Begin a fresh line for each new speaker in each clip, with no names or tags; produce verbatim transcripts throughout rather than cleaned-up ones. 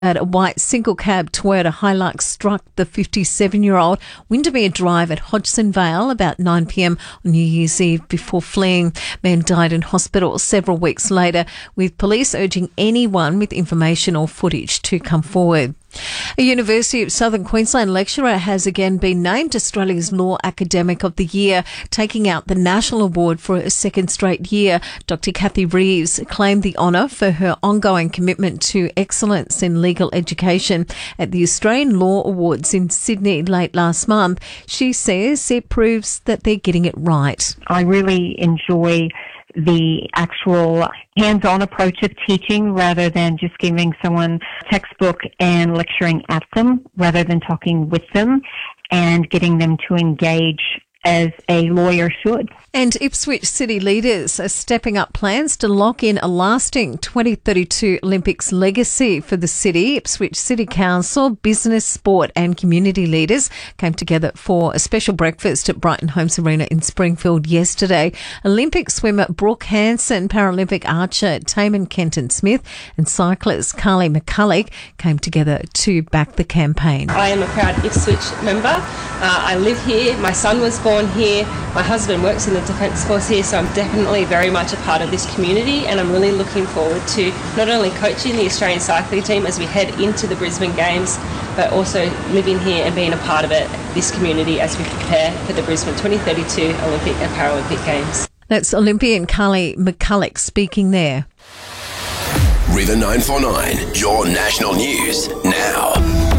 A white single cab Toyota Hilux struck the fifty-seven-year-old Windermere Drive at Hodgson Vale about nine p.m. on New Year's Eve before fleeing. Man died in hospital several weeks later, with police urging anyone with information or footage to come forward. A University of Southern Queensland lecturer has again been named Australia's Law Academic of the Year, taking out the National Award for a second straight year. Doctor Kathy Reeves claimed the honour for her ongoing commitment to excellence in legal education at the Australian Law Awards in Sydney late last month. She says it proves that they're getting it right.
I really enjoy the actual hands-on approach of teaching rather than just giving someone a textbook and lecturing at them, rather than talking with them and getting them to engage as a lawyer should.
And Ipswich City leaders are stepping up plans to lock in a lasting twenty thirty-two Olympics legacy for the city. Ipswich City Council, business, sport and community leaders came together for a special breakfast at Brighton Homes Arena in Springfield yesterday. Olympic swimmer Brooke Hansen, Paralympic archer Taman Kenton-Smith and cyclist Carly McCulloch came together to back the campaign.
I am a proud Ipswich member. Uh, I live here. My son was born here. My husband works in the Defence Force here, so I'm definitely very much a part of this community, and I'm really looking forward to not only coaching the Australian cycling team as we head into the Brisbane Games, but also living here and being a part of it, this community, as we prepare for the Brisbane twenty thirty-two Olympic and Paralympic Games.
That's Olympian Carly McCulloch speaking there.
River nine four nine, your national news now.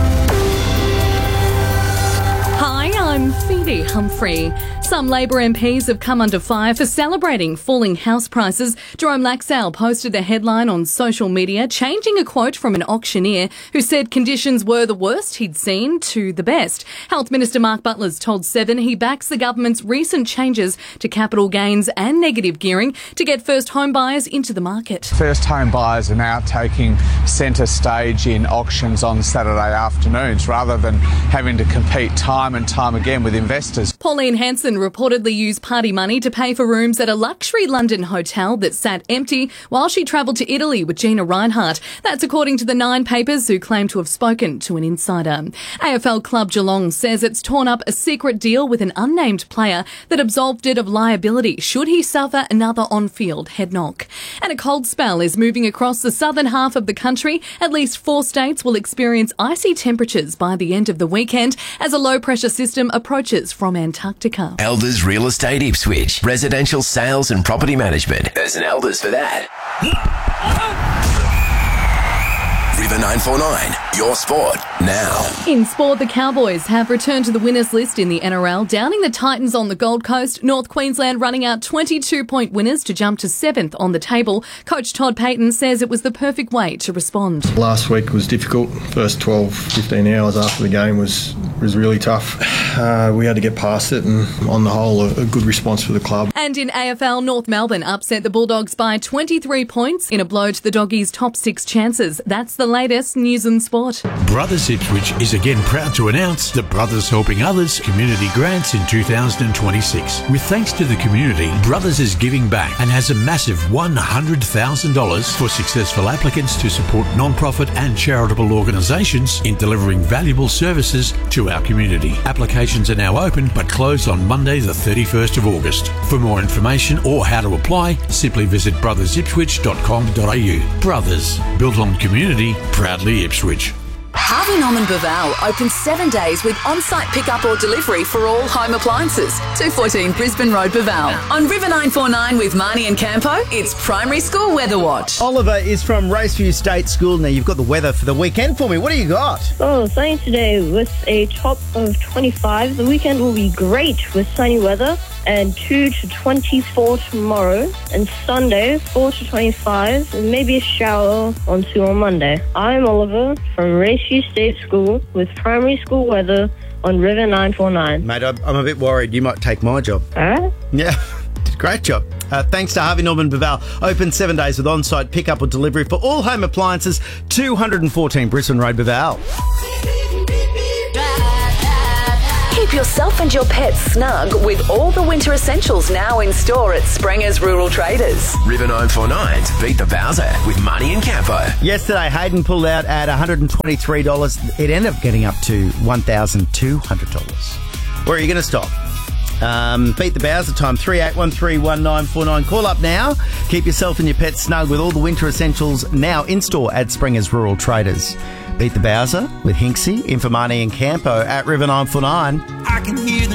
Hi, I'm Phoebe Humphrey. Some Labor M Ps have come under fire for celebrating falling house prices. Jerome Laxale posted the headline on social media, changing a quote from an auctioneer who said conditions were the worst he'd seen to the best. Health Minister Mark Butler's told Seven he backs the government's recent changes to capital gains and negative gearing to get first home buyers into the market.
First home buyers are now taking centre stage in auctions on Saturday afternoons rather than having to compete time and time again with investors.
Pauline Hanson reportedly used party money to pay for rooms at a luxury London hotel that sat empty while she travelled to Italy with Gina Reinhardt. That's according to the Nine Papers, who claim to have spoken to an insider. A F L club Geelong says it's torn up a secret deal with an unnamed player that absolved it of liability should he suffer another on-field head knock. And a cold spell is moving across the southern half of the country. At least four states will experience icy temperatures by the end of the weekend as a low-pressure system approaches from Antarctica.
Elders Real Estate Ipswich. Residential sales and property management. There's an Elders for that. River nine four nine, your sport now.
In sport, the Cowboys have returned to the winners list in the N R L, downing the Titans on the Gold Coast. North Queensland running out twenty-two point winners to jump to seventh on the table. Coach Todd Payton says it was the perfect way to respond.
Last week was difficult. First twelve, fifteen hours after the game was was really tough. Uh, we had to get past it, and on the whole, a, a good response for the club.
And in A F L, North Melbourne upset the Bulldogs by twenty-three points in a blow to the Doggies' top six chances. That's the latest news and sport.
Brothers Ipswich is again proud to announce that Brothers Helping Others community grants in two thousand twenty-six. With thanks to the community, Brothers is giving back and has a massive one hundred thousand dollars for successful applicants to support non-profit and charitable organisations in delivering valuable services to our community. Applications are now open but close on Monday the thirty-first of August. For more information or how to apply, simply visit brothers ipswich dot com dot a u. Brothers, built on community, proudly Ipswich.
Harvey Norman Baval opens seven days with on-site pickup or delivery for all home appliances. two fourteen Brisbane Road, Baval. On River nine four nine with Marnie and Campo, it's Primary School Weather Watch.
Oliver is from Raceview State School. Now, you've got the weather for the weekend for me. What do you got?
Oh, sunny today with a top of twenty-five. The weekend will be great with sunny weather. And two to twenty-four tomorrow, and Sunday four to twenty-five, and maybe a shower on two on Monday. I'm Oliver from Raceview State School with Primary School Weather on River nine four nine.
Mate, I'm a bit worried you might take my job.
Alright.
Yeah, great job. Uh, thanks to Harvey Norman Baval. Open seven days with on-site pickup or delivery for all home appliances. two fourteen Brisbane Road, Baval.
Keep yourself and your pets snug with all the winter essentials now in store at Springer's Rural Traders.
River nine four nine's Beat the Bowser with Money and Campo.
Yesterday, Hayden pulled out at one hundred twenty-three dollars. It ended up getting up to one thousand two hundred dollars. Where are you going to stop? Um, beat the Bowser time, three eight one three one nine four nine. Call up now. Keep yourself and your pets snug with all the winter essentials now in store at Springer's Rural Traders. Beat the Bowser with Hinksy, Infomani and Campo at River nine four nine.
I can hear the